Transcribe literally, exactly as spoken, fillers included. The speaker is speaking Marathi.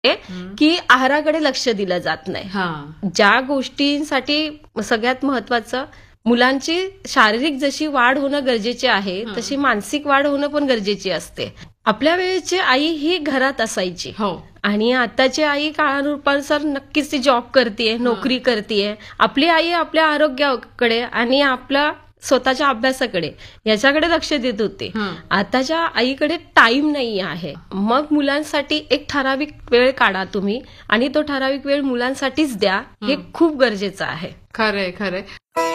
की आहाराकडे लक्ष दिलं जात नाही. ज्या गोष्टींसाठी सगळ्यात महत्वाचं, मुलांची शारीरिक जशी वाढ होणं गरजेचे आहे तशी मानसिक वाढ होणं पण गरजेची असते. आपल्या वेळेची आई ही घरात असायची आणि आताची आई काळानुसार नक्कीच ती जॉब करतेय, नोकरी करतेय. आपली आई आपल्या आरोग्याकडे आणि आपल्या स्वतःच्या अभ्यासाकडे याच्याकडे लक्ष देत होते. आताच्या आईकडे टाइम नाही आहे. मग मुलांसाठी एक ठराविक वेळ काढा तुम्ही आणि तो ठराविक वेळ मुलांसाठीच द्या, हे खूप गरजेचं आहे. खरंय खरंय.